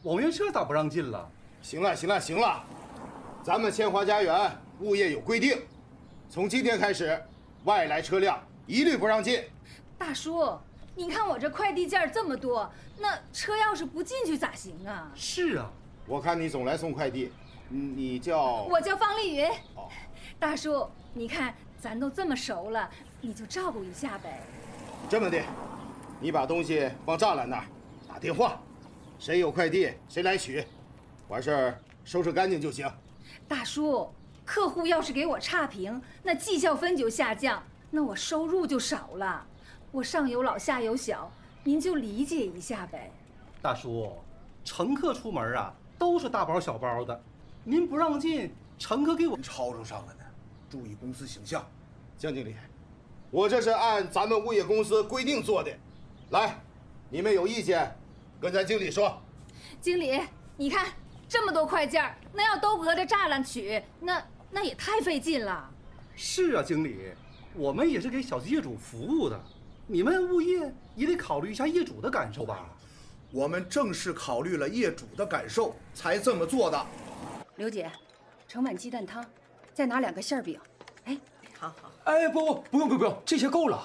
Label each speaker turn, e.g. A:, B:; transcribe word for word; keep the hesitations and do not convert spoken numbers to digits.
A: 网约车咋不让进了？
B: 行了，行了，行了，咱们千华家园物业有规定，从今天开始，外来车辆一律不让进。
C: 大叔，你看我这快递件这么多，那车要是不进去咋行啊？
A: 是啊，
B: 我看你总来送快递，你叫……
C: 我叫方丽云。
B: 哦，
C: 大叔，你看咱都这么熟了，你就照顾一下呗。
B: 这么的，你把东西放栅栏那儿，打电话，谁有快递谁来取，完事儿收拾干净就行。
C: 大叔，客户要是给我差评，那绩效分就下降，那我收入就少了。我上有老下有小，您就理解一下呗。
A: 大叔，乘客出门啊都是大包小包的，您不让进，乘客给我
D: 吵吵上了呢。注意公司形象。
B: 江经理，我这是按咱们物业公司规定做的。来，你们有意见，跟咱经理说。
C: 经理，你看这么多快件，那要都隔着栅栏取，那那也太费劲了。
A: 是啊，经理，我们也是给小区业主服务的，你们物业也得考虑一下业主的感受吧。
D: 我们正是考虑了业主的感受，才这么做的。
E: 刘姐，盛碗鸡蛋汤，再拿两个馅饼。哎，
F: 好好。哎，不不，不用不用不用，这些够了。